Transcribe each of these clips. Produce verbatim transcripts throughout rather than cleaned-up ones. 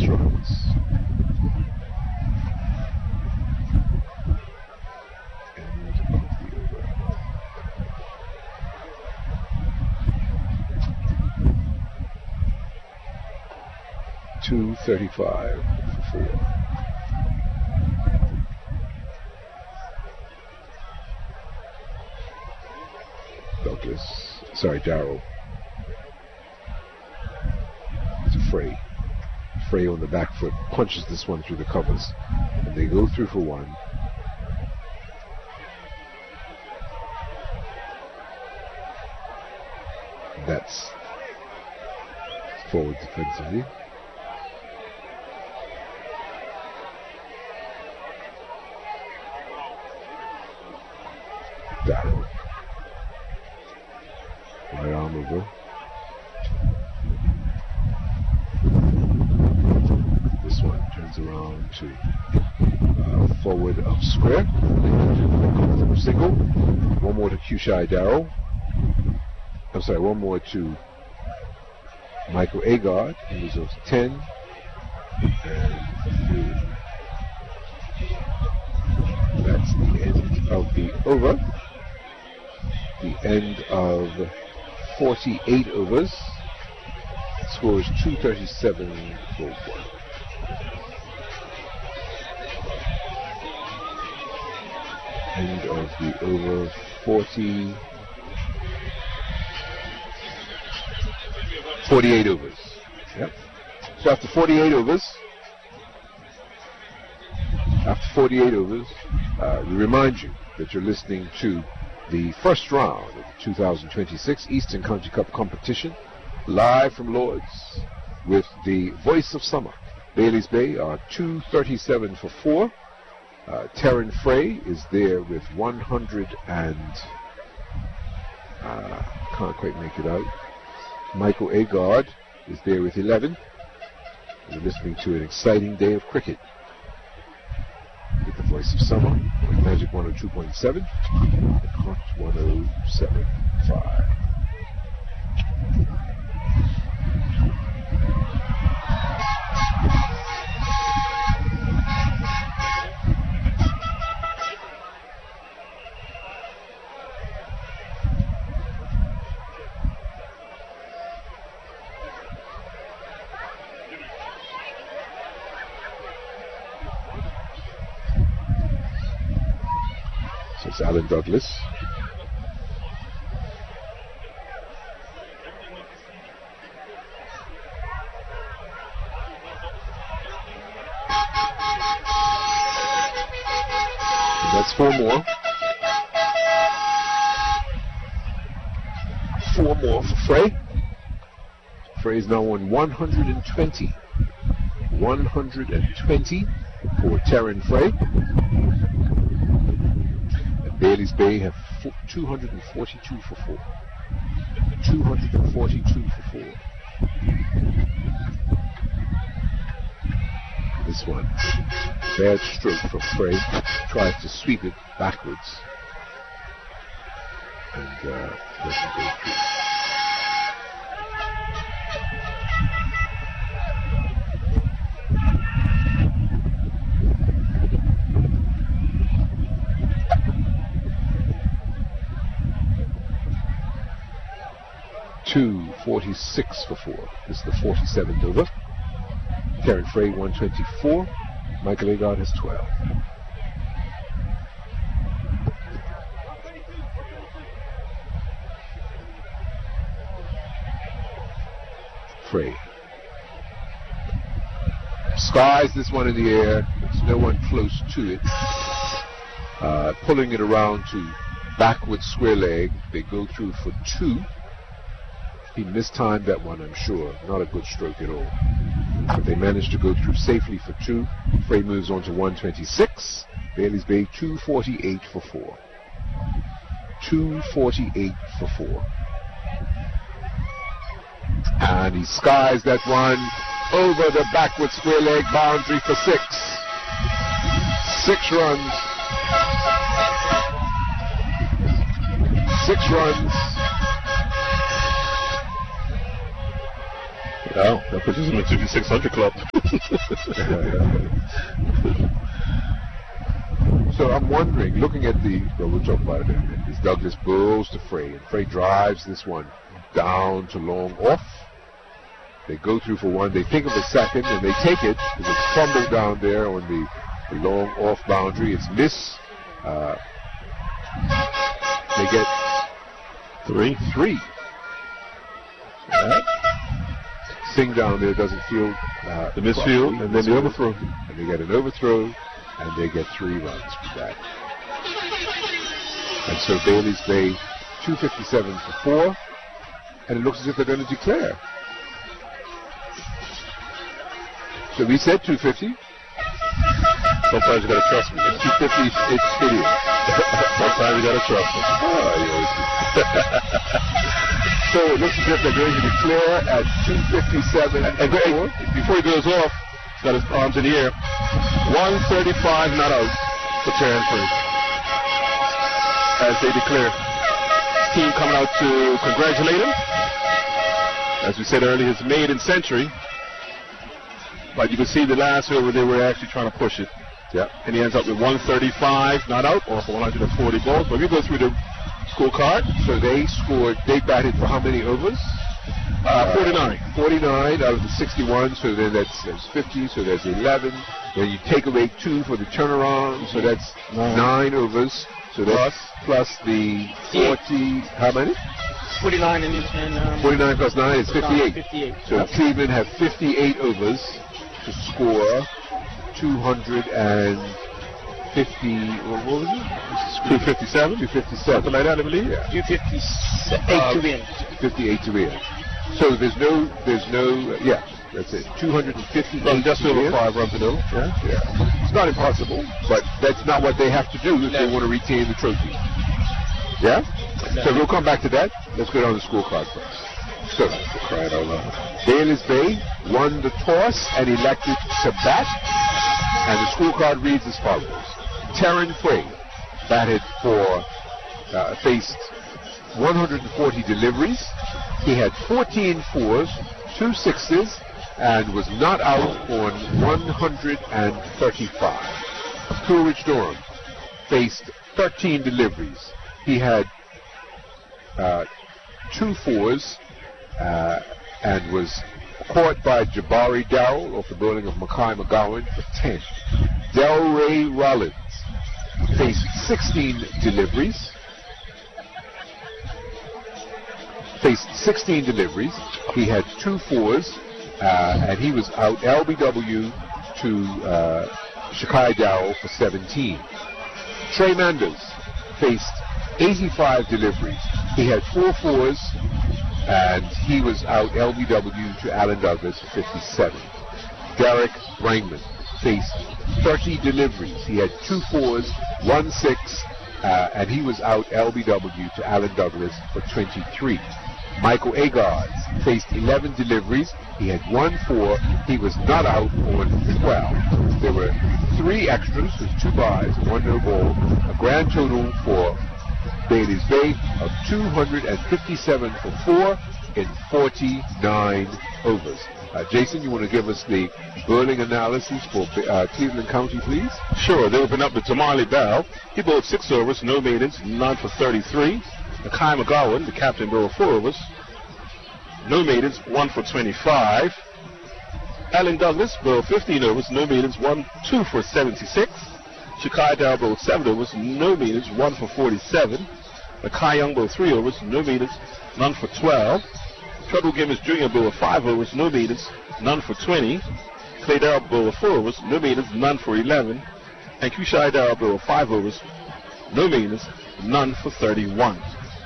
six runs. End of the over. two thirty-five for four. Douglas, sorry, Darrow. It's Frey. Frey on the back foot punches this one through the covers, and they go through for one. That's forward defensively. Darrow. Right arm over. This one turns around to uh, forward of square. Single. One more to Kushai Darrow. I'm sorry, one more to Michael Agard. He was of ten. And that's the end of the over. The end of forty-eight overs. Score is two thirty-seven for one. End of the over. forty. forty-eight overs. Yep. So after forty-eight overs, after forty-eight overs, uh, we remind you that you're listening to the first round of the two thousand twenty-six Eastern County Cup competition, live from Lords, with the voice of summer. Bailey's Bay are two thirty-seven for four. Uh, Terran Frey is there with one hundred and uh, can't quite make it out. Michael Agard is there with eleven. You're listening to an exciting day of cricket with the voice of summer, with Magic one oh two point seven and Hot one oh seven point five. So it's Alan Douglas. And that's four more. Four more for Frey. Frey is now on one hundred twenty. one hundred twenty for Terran Frey. Bailey's Bay have two hundred forty-two for four. two hundred forty-two for four. This one, bad stroke from Frey. Tries to sweep it backwards. And uh, doesn't go through. two forty-six for four. This is the forty-seventh over. Terran Frey one twenty-four. Michael Agard has twelve. Frey skies this one in the air. There's no one close to it. Uh, pulling it around to backward square leg. They go through for two. He mistimed that one, I'm sure. Not a good stroke at all. But they managed to go through safely for two. Frey moves on to one twenty-six. Bailey's Bay two forty-eight for four. two forty-eight for four. And he skies that one over the backward square leg boundary for six. Six runs. Six runs. Oh, that puts us in the fifty-six hundred club. So I'm wondering, looking at the, well, we'll talk about it in a minute, is Douglas burls to Frey, and Frey drives this one down to long off. They go through for one, they think of a second, and they take it, because it's fumbled down there on the, the long off boundary. It's miss. Uh, they get three. Three. Right. Singh down there doesn't feel uh, the misfield, and then the overthrow. And they get an overthrow, and they get three runs for that. And so Bailey's Bay, two fifty-seven for four, and it looks as if they're going to declare. So we said two fifty. Sometimes you gotta trust me. It's two fifty, it's idiot. Sometimes you gotta trust me. Oh, so it looks as if they're going to declare at two fifty-seven. And, and Greg, before he goes off, he's got his arms in the air. one thirty-five not out for Terran Frey. As they declare. Team coming out to congratulate him. As we said earlier, his maiden century. But you can see the last over they were actually trying to push it. Yeah. And he ends up with one thirty-five not out, or for one hundred forty balls. But we go through the scorecard. So they scored, they batted for how many overs? Uh, forty-nine. Uh, forty-nine out of the sixty-one, so then that's, that's fifty, so that's eleven. Then you take away two for the turnaround, so that's nine, nine overs. So that's plus, plus the forty, how many? forty-nine and, and um, forty-nine plus nine is fifty-eight. fifty-eight. So yep. Cleveland have fifty-eight overs to score two hundred fifty, what was it? two fifty-seven? two fifty-seven. Something like that, I believe? Yeah. two fifty-eight uh, to win. fifty-eight to win. So there's no, there's no, yeah, that's it. two hundred fifty-eight well, just over five runs to nil. Yeah, yeah. It's not impossible, but that's not what they have to do if no. they want to retain the trophy. Yeah? No. So we'll come back to that. Let's go down the scorecard first. So, crying out loud. Bailey's Bay won the toss and elected to bat. And the scorecard reads as follows. Terran Frey batted for, uh, faced one hundred forty deliveries. He had fourteen fours, two sixes, and was not out on one hundred thirty-five. Coolidge Durham faced thirteen deliveries. He had uh, two fours uh, and was caught by Jabari Darrell off the bowling of Mackay McGowan for ten. Delray Rollins faced sixteen deliveries. Faced sixteen deliveries. He had two fours, uh, and he was out L B W to uh, Shakai Darrell for seventeen. Trey Manders faced eighty-five deliveries. He had four fours, and he was out L B W to Alan Douglas for fifty-seven. Derek Brangman faced thirty deliveries. He had two fours, one six, uh, and he was out L B W to Alan Douglas for twenty-three. Michael Agard faced eleven deliveries. He had one four. He was not out on twelve. There were three extras, with two byes, one no ball. A grand total for Bailey's Bay of two hundred fifty-seven for four in forty-nine overs. Uh, Jason, you want to give us the bowling analysis for uh, Cleveland County, please? Sure. They opened up with Tamale Bell. He bowled six overs, no maidens, none for thirty-three. Mackay McGowan, the captain, bowled four overs, no maidens, one for twenty-five. Alan Douglas bowled fifteen overs, no maidens, one, two for seventy-six. Shakai Darrell bowled seven overs, no maidens, one for forty-seven. Mackay Young bowled three overs, no maidens, none for twelve. Treble Gimmons Junior bowled five overs, no maidens, none for twenty. Clay Darrell bowled four overs, no maidens, none for eleven. And Kushai Darrell bowled five overs, no maidens, none for thirty-one.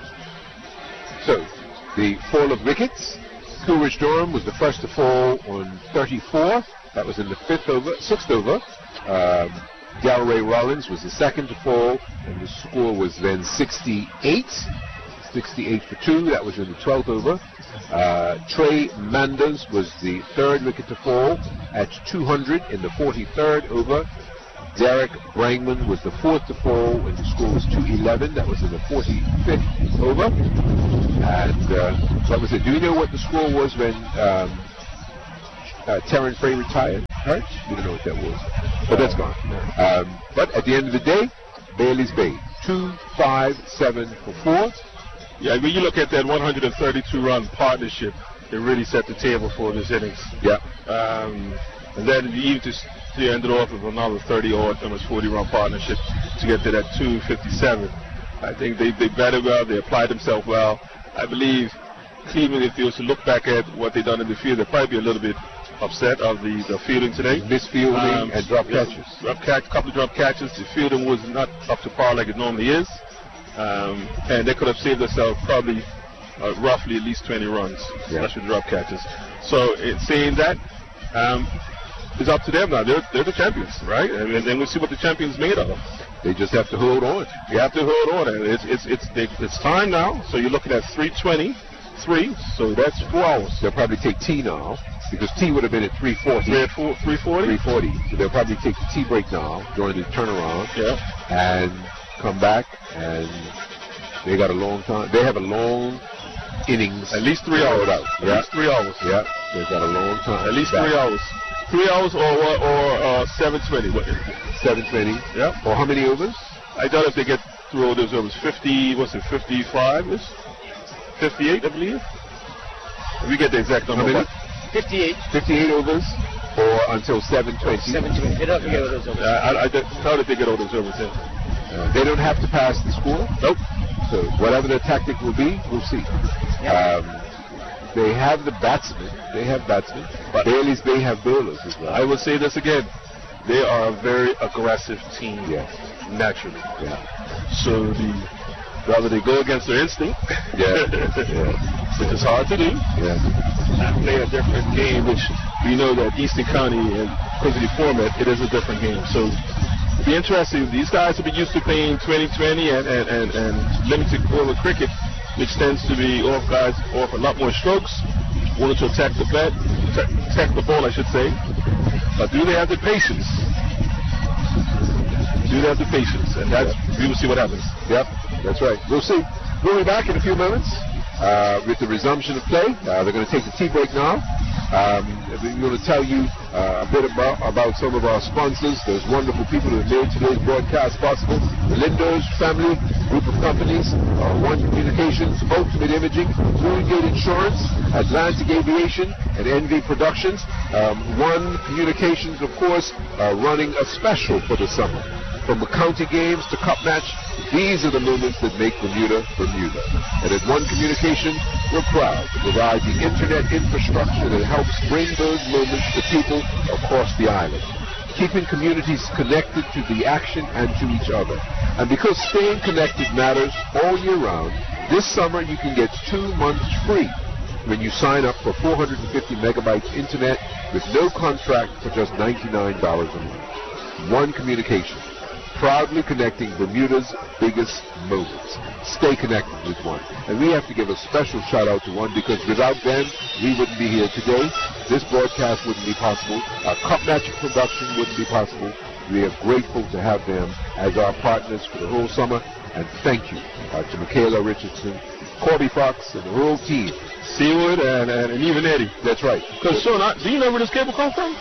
So, the fall of wickets. Coolidge Durham was the first to fall on thirty-four. That was in the fifth over, sixth over. Um, Delray Rollins was the second to fall, and the score was then sixty-eight. sixty-eight for two. That was in the twelfth over. Uh, Trey Manders was the third wicket to fall at two hundred in the forty-third over. Derek Brangman was the fourth to fall, and the score was two eleven. That was in the forty-fifth over. And uh, that was it. Do you know what the score was when um, uh, Terran Frey retired. Right? You don't know what that was. But that's gone. Um, but at the end of the day, Bailey's Bay. Two, five, seven for four. Yeah, when you look at that one hundred thirty-two run partnership, it really set the table for this innings. Yeah. Um, and then you just you ended off with another thirty odd, almost forty run partnership to get to that two fifty-seven. I think they, they batted well, they applied themselves well. I believe Cleveland, if they was to look back at what they done in the field, they'd probably be a little bit upset of the, the fielding today. Misfielding um, and drop yeah, catches. Drop catch, a couple of drop catches. The fielding was not up to par like it normally is. Um, and they could have saved themselves probably uh, roughly at least twenty runs, yeah. especially drop catches. So it, saying that, um, it's up to them now. They're, they're the champions, right? And then we'll see what the champions made of. They just have to hold on. You have to hold on. And it's it's it's they, it's time now. So you're looking at three twenty-three. So that's four hours. They'll probably take T now because T would have been at three forty. They're at three forty. three forty. So they'll probably take the T break now during the turnaround. Yeah. And come back, and they got a long time. They have a long innings. At least three hours. Out. At Yeah. least three hours. Yeah. They've got a long time. At least back. three hours. Three hours or or, or uh, seven twenty. seven twenty. Yeah. Or how many overs? I doubt if they get through all those overs. fifty, what's it, fifty-five is? fifty-eight, I believe. We get the exact number. How many? fifty-eight. fifty-eight overs or until seven twenty. seven twenty. They don't have to get all those overs. Uh, I, I doubt if they get all those overs in. Uh, they don't have to pass the score. Nope. So whatever their tactic will be, we'll see. Yeah. Um, they have the batsmen. They have batsmen. But Bailey's Bay have bowlers as well. I will say this again. They are a very aggressive team. Yes. Naturally. Yeah. So the rather they go against their instinct. Yeah. yeah. Which is hard to do. Yeah. And play a different game, which we know that Eastern County and because of the format, it is a different game. So it'll be interesting. These guys will be used to playing twenty twenty and, and, and, and limited over cricket, which tends to be off guys off a lot more strokes, wanted to attack the bat, attack the ball, I should say. But do they have the patience? Do they have the patience? And that's, we will see what happens. Yep, that's right. We'll see. We'll be back in a few minutes uh, with the resumption of play. Uh, they're going to take the tea break now. Um, we're going to tell you uh, a bit about, about some of our sponsors. Those wonderful people who have made today's broadcast possible. The Lindos family, group of companies, uh, One Communications, Ultimate Imaging, Woundgate Insurance, Atlantic Aviation, and N V Productions. Um, One Communications, of course, uh, running a special for the summer. From the county games to cup match, these are the moments that make Bermuda, Bermuda. And at One Communication, we're proud to provide the internet infrastructure that helps bring those moments to people across the island, keeping communities connected to the action and to each other. And because staying connected matters all year round, this summer you can get two months free when you sign up for four hundred fifty megabytes internet with no contract for just ninety-nine dollars a month. One Communication, proudly connecting Bermuda's biggest moments. Stay connected with One. And we have to give a special shout out to One because without them, we wouldn't be here today. This broadcast wouldn't be possible. Our cup match production wouldn't be possible. We are grateful to have them as our partners for the whole summer. And thank you uh, to Michaela Richardson, Corby Fox, and the whole team. Seawood and, and, and even Eddie. That's right. Because, Sean, I, do you know where this cable comes from?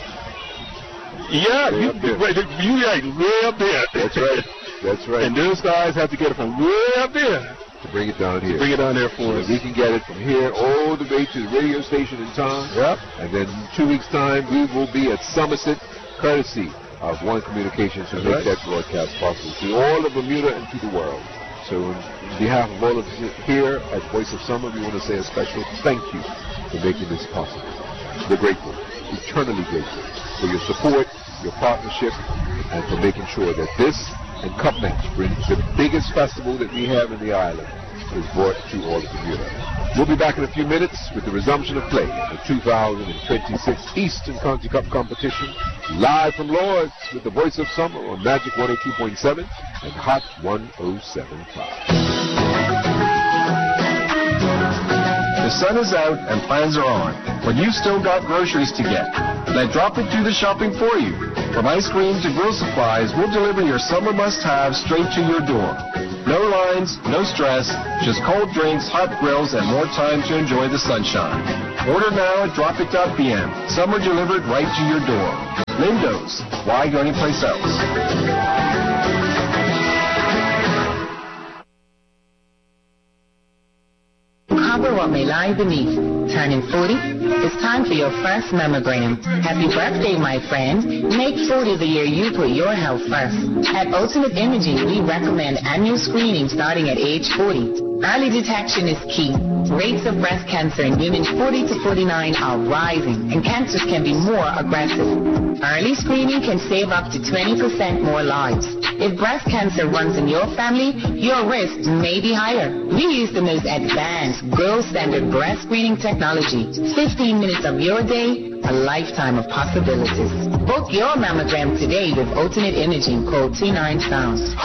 Yeah, Way you, up there. right, you like way up there. That's right. That's right. And those guys have to get it from way up there to bring it down here. to bring it down there So for that us. we can get it from here all the way to the radio station in town. Yep. And then in two weeks' time, we will be at Somerset, courtesy of One Communications to make Right. that broadcast possible to all of Bermuda and to the world. So on behalf of all of us here at Voice of Summer, we want to say a special thank you for making this possible. We're grateful, eternally grateful for your support, your partnership, and for making sure that this and Cup Match brings the biggest festival that we have in the island is brought to all of Bermuda. We'll be back in a few minutes with the resumption of play in the two thousand twenty-six Eastern County Cup competition, live from Lords with the Voice of Summer on Magic one oh two point seven and Hot one oh seven point five. The sun is out and plans are on, but you've still got groceries to get. Let Drop It do the shopping for you. From ice cream to grill supplies, we'll deliver your summer must-haves straight to your door. No lines, no stress, just cold drinks, hot grills, and more time to enjoy the sunshine. Order now at drop it dot b m. Some are delivered right to your door. Lindo's. Why go anyplace else? Cover what may lie beneath. Turning forty? It's time for your first mammogram. Happy birthday, my friend. Make forty the year you put your health first. At Ultimate Imaging, we recommend annual screening starting at age forty. Early detection is key. Rates of breast cancer in women forty to forty-nine are rising, and cancers can be more aggressive. Early screening can save up to twenty percent more lives. If breast cancer runs in your family, your risk may be higher. We use the most advanced, gold standard breast screening technology. fifteen minutes of your day, a lifetime of possibilities. Book your mammogram today with Ultimate Imaging. Call two nine sound.